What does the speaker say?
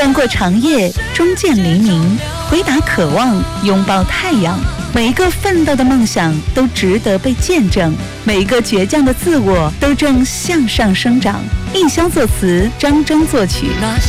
穿过长夜，终见黎明，回答渴望，拥抱太阳。每一个奋斗的梦想都值得被见证，每一个倔强的自我都正向上生长。印象作词，张征作曲。 那